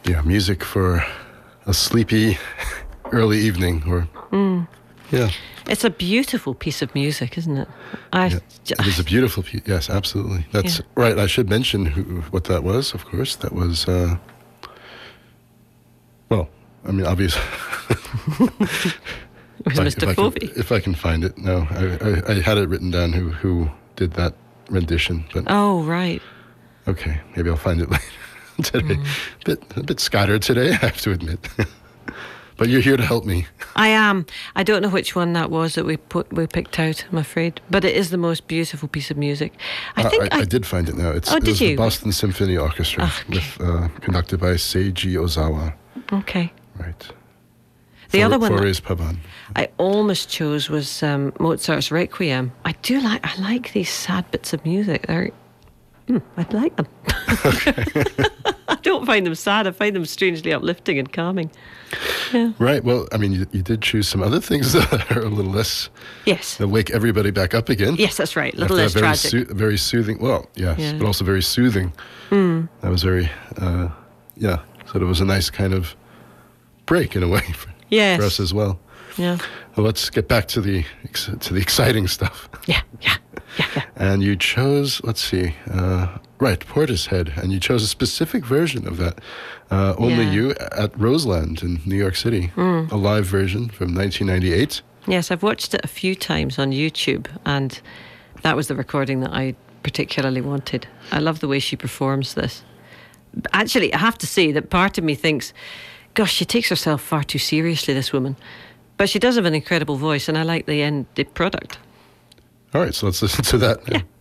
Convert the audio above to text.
Yeah, music for a sleepy early evening, or yeah. It's a beautiful piece of music, isn't it? It is a beautiful piece. Yes, absolutely. That's right. I should mention what that was. Of course, that was. Well, I mean, obviously. Mr. Povey. If I can find it, no, I had it written down who did that rendition, but oh right. Okay, maybe I'll find it later today. A bit scattered today, I have to admit. But you're here to help me. I am. I don't know which one that was that we picked out, I'm afraid. But it is the most beautiful piece of music. I did find it now. It was the Boston Symphony Orchestra, conducted by Seiji Ozawa. Okay. Right. The other one Fauré Pavane. I almost chose was Mozart's Requiem. I like these sad bits of music. I'd like them. I don't find them sad. I find them strangely uplifting and calming. Yeah. Right. Well, I mean, you did choose some other things that are a little less. Yes. That wake everybody back up again. Yes, that's right. A little less tragic. Very soothing. Well, yes, but also very soothing. That was very, So it was a nice kind of break in a way for us as well. Yeah. Well, let's get back to the exciting stuff. Yeah. And you chose, let's see, Portishead, and you chose a specific version of that. Only You at Roseland in New York City, a live version from 1998. Yes, I've watched it a few times on YouTube, and that was the recording that I particularly wanted. I love the way she performs this. Actually, I have to say that part of me thinks, gosh, she takes herself far too seriously, this woman. But she does have an incredible voice, and I like the end product. All right, so let's listen to that now. Yeah.